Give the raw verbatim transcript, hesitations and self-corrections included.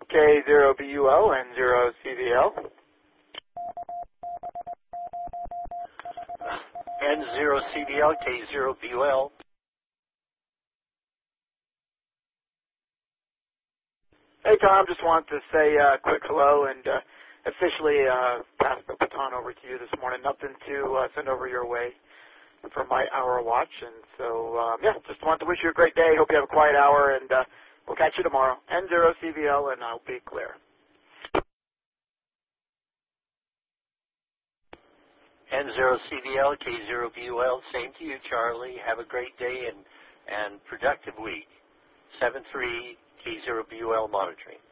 K zero B U L and zero C V L. N zero C V L, K zero B U L. Hey, Tom, just wanted to say a uh, quick hello and uh, officially uh, pass the baton over to you this morning. Nothing to uh, send over your way for my hour watch. And so, um, yeah, just wanted to wish you a great day. Hope you have a quiet hour, and uh, we'll catch you tomorrow. N zero C V L, and I'll be clear. N zero C V L, K zero B U L. Same to you, Charlie. Have a great day and, and productive week. seven three K zero B U L monitoring.